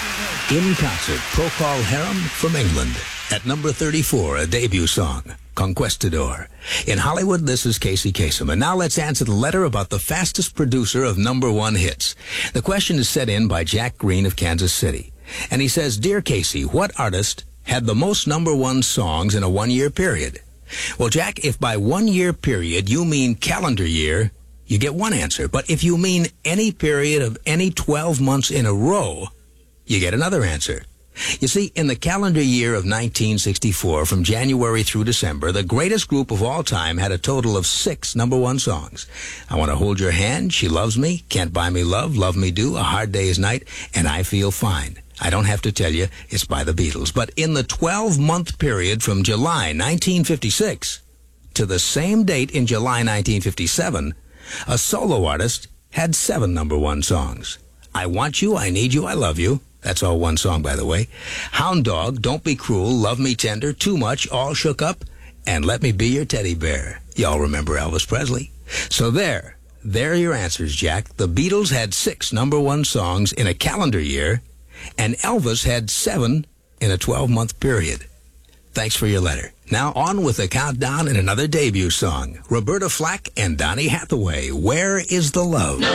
In concert, Procol Harum from England. At number 34, a debut song, Conquistador. In Hollywood, this is Casey Kasem. And now let's answer the letter about the fastest producer of number one hits. The question is sent in by Jack Green of Kansas City. And he says, Dear Casey, what artist had the most number one songs in a one-year period? Well, Jack, if by one-year period you mean calendar year, you get one answer. But if you mean any period of any 12 months in a row, you get another answer. You see, in the calendar year of 1964, from January through December, the greatest group of all time had a total of 6 number one songs. I Want to Hold Your Hand, She Loves Me, Can't Buy Me Love, Love Me Do, A Hard Day's Night, and I Feel Fine. I don't have to tell you, it's by the Beatles. But in the 12-month period from July 1956 to the same date in July 1957, a solo artist had 7 number one songs. I Want You, I Need You, I Love You. That's all one song, by the way. Hound Dog, Don't Be Cruel, Love Me Tender, Too Much, All Shook Up, and Let Me Be Your Teddy Bear. Y'all remember Elvis Presley? So there are your answers, Jack. The Beatles had 6 number one songs in a calendar year, and Elvis had 7 in a 12-month period. Thanks for your letter. Now on with the countdown and another debut song. Roberta Flack and Donny Hathaway, Where is the Love?